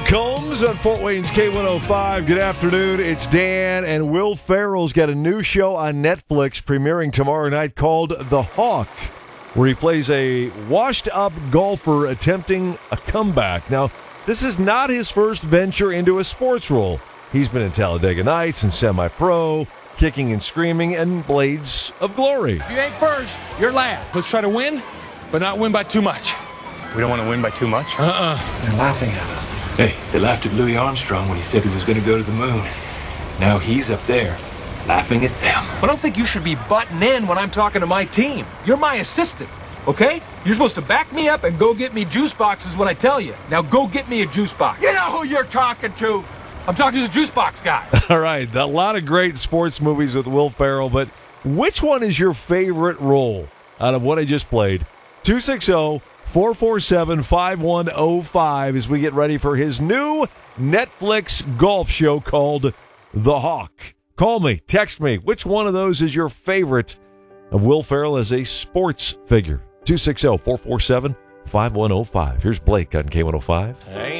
Combs on Fort Wayne's K105. Good afternoon. It's Dan, and Will Ferrell's got a new show on Netflix premiering tomorrow night called The Hawk, where he plays a washed-up golfer attempting a comeback. Now, this is not his first venture into a sports role. He's been in Talladega Nights and Semi-Pro, Kicking and Screaming, and Blades of Glory. If you ain't first, you're last. Let's try to win, but not win by too much. We don't want to win by too much? They're laughing at us. Hey, they laughed at Louis Armstrong when he said he was going to go to the moon. Now he's up there, laughing at them. I don't think you should be butting in when I'm talking to my team. You're my assistant, okay? You're supposed to back me up and go get me juice boxes when I tell you. Now go get me a juice box. You know who you're talking to. I'm talking to the juice box guy. All right, a lot of great sports movies with Will Ferrell, but which one is your favorite role out of what I just played? 260-447-5105 as we get ready for his new Netflix golf show called The Hawk. Call me, text me. Which one of those is your favorite of Will Ferrell as a sports figure? 260-447-5105. Here's Blake on K105.